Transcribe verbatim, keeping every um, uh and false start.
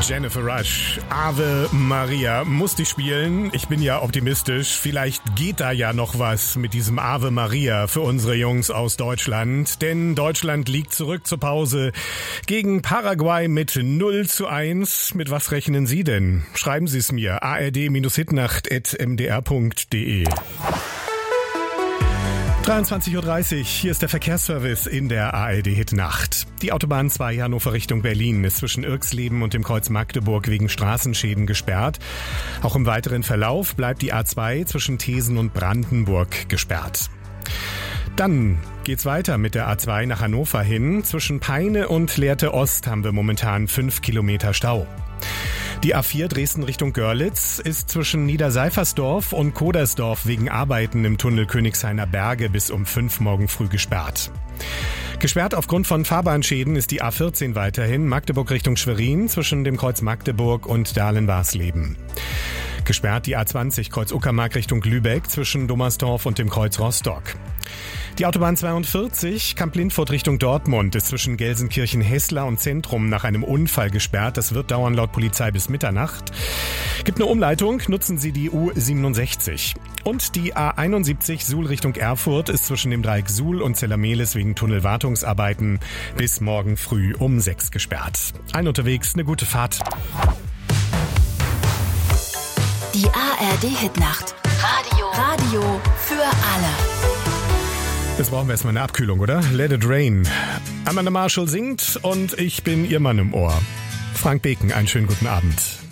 Jennifer Rush, Ave Maria, musste ich spielen. Ich bin ja optimistisch. Vielleicht geht da ja noch was mit diesem Ave Maria für unsere Jungs aus Deutschland. Denn Deutschland liegt zurück zur Pause gegen Paraguay mit null zu eins. Mit was rechnen Sie denn? Schreiben Sie es mir. a r d hitnacht at m d r punkt d e. dreiundzwanzig Uhr dreißig, hier ist der Verkehrsservice in der A R D Hitnacht. Die Autobahn zwei Hannover Richtung Berlin ist zwischen Irxleben und dem Kreuz Magdeburg wegen Straßenschäden gesperrt. Auch im weiteren Verlauf bleibt die A zwei zwischen Thesen und Brandenburg gesperrt. Dann geht's weiter mit der A zwei nach Hannover hin. Zwischen Peine und Lehrte Ost haben wir momentan fünf Kilometer Stau. Die A vier Dresden Richtung Görlitz ist zwischen Niederseifersdorf und Kodersdorf wegen Arbeiten im Tunnel Königshainer Berge bis um fünf morgen früh gesperrt. Gesperrt aufgrund von Fahrbahnschäden ist die A vierzehn weiterhin Magdeburg Richtung Schwerin zwischen dem Kreuz Magdeburg und Dahlen-Warsleben. Gesperrt die A zwanzig Kreuz Uckermark Richtung Lübeck zwischen Dommersdorf und dem Kreuz Rostock. Die Autobahn zweiundvierzig Kamp-Lindfurt Richtung Dortmund ist zwischen Gelsenkirchen-Hessler und Zentrum nach einem Unfall gesperrt. Das wird dauern laut Polizei bis Mitternacht. Gibt eine Umleitung, nutzen Sie die U siebenundsechzig. Und die A einundsiebzig Suhl Richtung Erfurt ist zwischen dem Dreieck Suhl und Zellermelis wegen Tunnelwartungsarbeiten bis morgen früh um sechs gesperrt. Ein unterwegs, eine gute Fahrt. Die A R D Hitnacht. Radio. Radio für alle. Jetzt brauchen wir erstmal eine Abkühlung, oder? Let it rain. Amanda Marshall singt und ich bin Ihr Mann im Ohr. Frank Beken, einen schönen guten Abend.